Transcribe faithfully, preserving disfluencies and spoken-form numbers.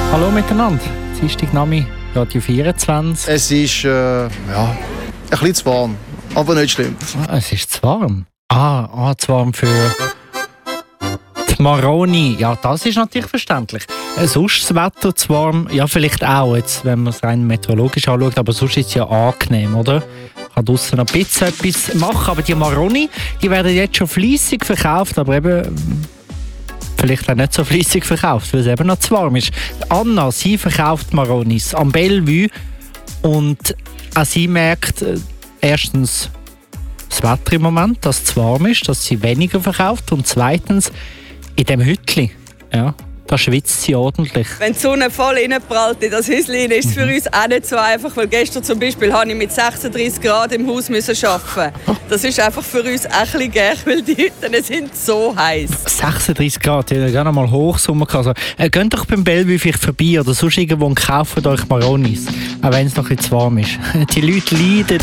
Hallo miteinander, Dienstag Nami, Radio vierundzwanzig. Es ist äh, ja, ein bisschen zu warm, aber nicht schlimm. Ah, es ist zu warm. Ah, ah, zu warm für die Maroni. Ja, das ist natürlich verständlich. Äh, sonst das Wetter zu warm, ja vielleicht auch, jetzt, wenn man es rein meteorologisch anschaut, aber sonst ist es ja angenehm, oder? Man kann draussen noch ein bisschen etwas machen, aber die Maroni, die werden jetzt schon fleissig verkauft, aber eben vielleicht auch nicht so fleissig verkauft, weil es eben noch zu warm ist. Anna, sie verkauft Maronis am Bellevue und auch sie merkt äh, erstens das Wetter im Moment, dass es zu warm ist, dass sie weniger verkauft und zweitens in dem Hütli, ja, da schwitzt sie ordentlich. Wenn die Sonne voll reinprallt in das Häuschen, ist es für uns auch nicht so einfach, weil gestern zum Beispiel habe ich mit sechsunddreißig Grad im Haus müssen arbeiten. Das ist einfach für uns auch ein bisschen gäch, weil die Hütten sind so heiß. sechsunddreißig Grad, ich habe noch mal Hochsommer gehabt. Also, äh, geht doch beim Bellevue vielleicht vorbei oder sonst irgendwo und kauft euch Maronis, auch wenn es noch ein bisschen zu warm ist. Die Leute leiden.